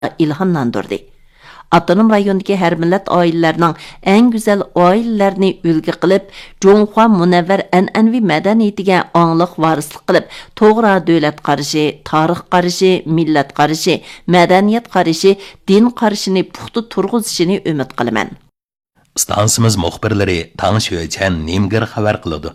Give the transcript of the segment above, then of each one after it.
ilhamlandırdı. Avtonom rayondagi har millat oilalarining eng go'zal oilalarini ulgu qilib, Jonghua munavvar an'anaviy madaniyatiga ongliq varislik qilib, to'g'ri davlat qarashi, tarix qarashi, millat qarashi, madaniyat qarashi, din qarashini puxta turg'izishini umid qilaman. Stansimiz muxbirlari Tang Shuechan Nimgar xabar qiladi.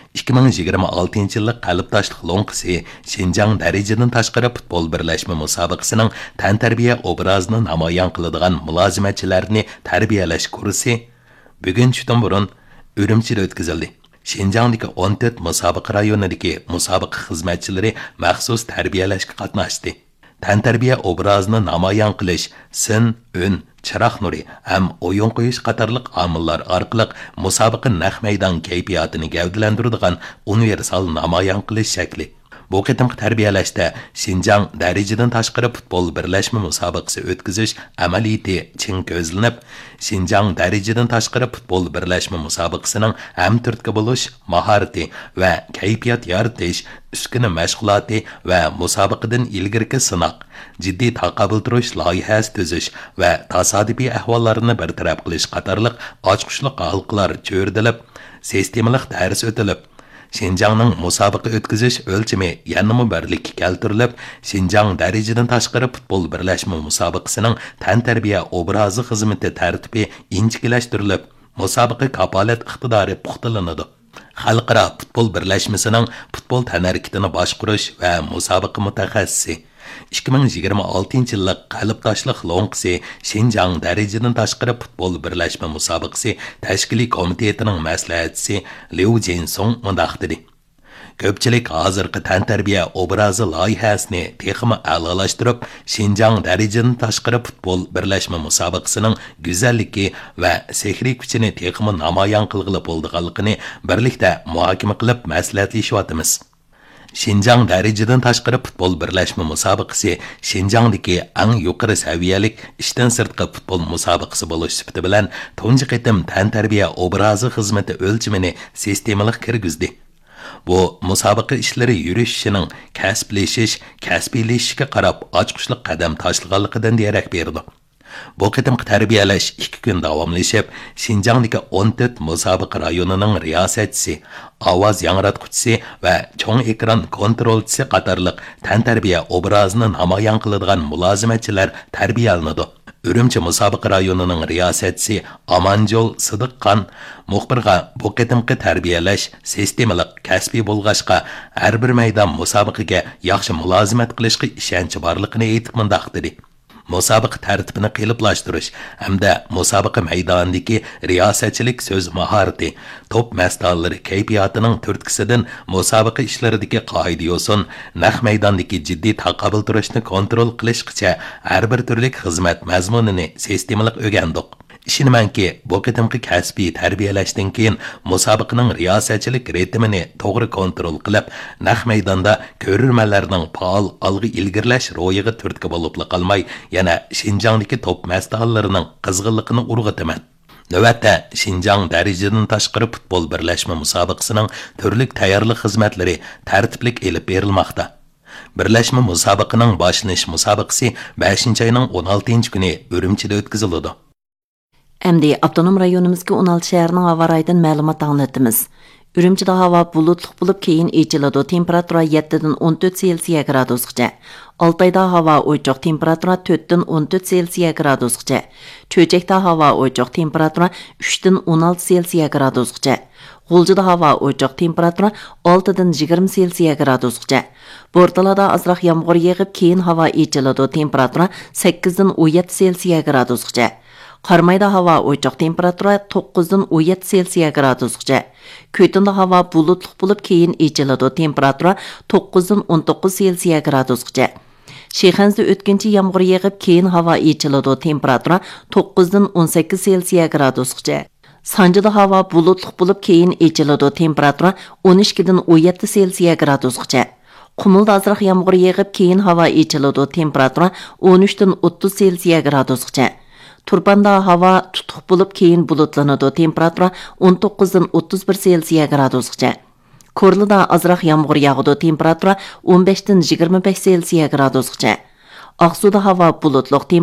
2026 yillik qalbtoshliq lo'nqisi Xinjiang darajadan tashqari futbol birlashma musobaqasining tantarbiya obrazini namoyon qiladigan mulozimatchilarni tarbiyalash kursi bugun tushdan burun Urumchida o'tkazildi. Xinjiangdagi 14 musobaqa rayonidagi musobaqa xizmatchilari maxsus tarbiyalashga qatnashdi. Tantarbiya obrazini namoyon qilish, sin, un, chiroq nuri ham o'yin qo'yish qatorliq omillar orqali musobaqa naq maydon kayfiyatini gavdalantiradigan universal namoyon qilish shakli. Bu qitimqi tarbiyalashda Xinjiang darajadan tashqari futbol birlashma musobaqasi o'tkazish amaliyati chin ko'zlanib, Xinjiang darajadan tashqari futbol birlashma musobaqasining ham turtki bo'lish mahorati va kayfiyat yaratish, uskuna mashg'uloti va musobaqadan ilgirki sinoq, jiddiy taqobil turish loyihasi tuzish va tasodifiy ahvollarni bartaraf qilish qatorliq ochqushliq halqalar cho'rdilib, sistemalik dars o'tilib, Xinjiangning musobaqa o'tkazish o'lchami yanada birlikka keltirilib, Xinjiang darajadan tashqari futbol birlashma musobaqasining tantarbiya obrazi xizmati tartibi injiklashtirilib, musobaqa kapolat iqtidori puxtalanadi. Xalqaro futbol birlashmasining futbol tanarkitini boshqarish va musobaqa mutaxassisi 2026 yillik qalbtoshliq lo'nqisi Xinjiang darajadan tashqari futbol birlashma musobaqasi tashkiliy komitetining maslahatchisi Liu Jinsong mundaq dedi. Ko'pchilik hozirgi tantarbiya obrazi loyihasini texmi a'lolashtirib, Xinjiang darajadan tashqari futbol birlashma musobaqasining go'zalligi va sehriy kuchini texmi namoyon qilg'ili bo'lganligini birlikda muhokama qilib maslahatlashyapmiz. Xinjiang darajadan tashqari futbol birlashma musobaqasi Xinjiangdagi eng yuqori saviyalik ishdan sirtqi futbol musobaqasi bo'lish sifati bilan tunji qitim tantarbiya obrazi xizmati o'lchimini sistemalik kirgizdi. Bu musobaqa ishlari yurishining kasbiylashishiga qarab ochqushliq qadam tashlaganligidan darak berdi. Bu qitimqi tarbiyalash 2 kun davomlashib, Xinjiangdagi 14 musobaqa rayonining riyosatchisi, ovoz yangratquchisi va cho'ng ekran kontrolchisi qatorliq tantarbiya obrazini namoyon qiladigan mulozimatchilar tarbiyalanadi. Urumchi musobaqa rayonining riyosatchisi Amanjol Sidiqqan muxbirga bu qitimqi tarbiyalash sistemalik kasbiy bo'lg'ashqa har bir maydon musobaqaga yaxshi mulozimat qilishga ishonchi borligini aytib mundaq dedi. Musobaqa tartibini qiliblashtirish hamda musobaqa maydonidagi riyosatchilik so'z mahorati, top mas'ullari kayfiyatining turtkisidan musobaqa ishlaridagi qoida yo'sin, naq maydondagi jiddiy taqobil turishni kontrol qilishgacha har bir turlik xizmat mazmunini sistemalik o'rgandik. Ishonamanki, bu qitimqi kasbiy tarbiyalashdan keyin musobaqaning riyosatchilik ritmini to'g'ri kontrol qilib, naq maydonda ko'rurmanlarning faol olg'i ilgirlash ro'yiga turtki bo'lib qolmay, yana Xinjiangdagi top mas'ullarining qizg'inligini urg'itaman. Navbatda Xinjiang darajadan tashqari futbol birlashma musobaqasining turli tayyorlik xizmatlari tartiblik elib berilmoqda. Birlashma musobaqaning boshlanish musobaqasi 5-oyning 16-kuni Urumchida o'tkaziladi. Әмді автоном районымызға 16 шәһәрнең hava rayından мәгълүмат аңлатабыз. Үрümçide hava bulutluk bulup keyin içiladi. Temperatura 7-dən 14 Selsiya gradusgacha. Altayda hava oychoq temperatura 4-dən 14 Selsiya gradusgacha. Çöçekdə hava oychoq temperatura 3-dən 16 Selsiya gradusgacha. G'uljida hava oychoq temperatura 6-dən 20 Selsiya gradusgacha. Bortalada azroq yomg'ir yig'ib keyin hava içiladi. Temperatura 8-dən 17 Selsiya gradusgacha. Qarmayda hava oychoq temperatura 9-dən 17 Selsiya gradusgacha. Көтінде hava bulutluk bulup keyin içiladi. Temperatura 9-dən 19 Selsiya gradusgacha. Şexanzda o'tkinchi yomg'ir yig'ib keyin hava içiladi. Temperatura 9-dən 18 Selsiya gradusgacha. Sanjida hava bulutluk bulup keyin içiladi. Temperatura 12-dən 17 Selsiya gradusgacha. Qumulda azroq yomg'ir yig'ib keyin hava içiladi. Temperatura 13-dən 30 Selsiya gradusgacha. Turbanda hava tutuq bulup keyin bulutlanadi. Temperatura 19-dən 31 Selsiya gradusgacha. Korluda azroq yomg'ir yog'adi. Temperatura 15-dən 25 Selsiya gradusgacha. Ақсуда havo bulutluq,